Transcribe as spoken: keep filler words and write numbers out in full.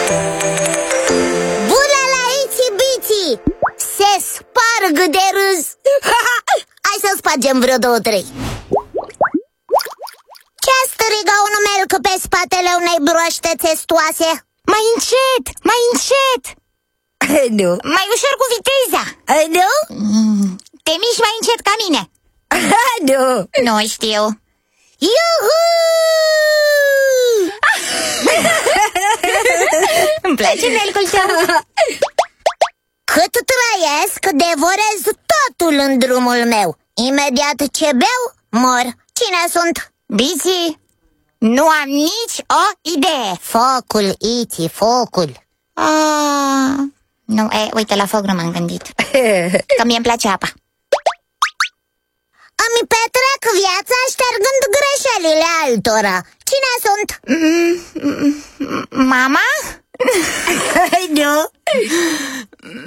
Bună la Itsy-Bitsy! Se sparg de râs. Hai să spargem vreo două, trei. Ce strigă un melc pe spatele unei broaște testoase? Mai încet, mai încet. Nu. Mai ușor cu viteza. Nu? Te miști mai încet ca mine. Nu. Nu știu. Iuhu! Îmi place melcul tău. Cât trăiesc, devorez totul în drumul meu. Imediat ce beau, mor. Cine sunt? Bitsy, nu am nici o idee. Focul, Itsy, focul. Ah, nu, e, uite, la foc nu m-am gândit. Că mie îmi place apa. Îmi petrec viața ștergând greșelile altora. Cine sunt? Mama? Nu.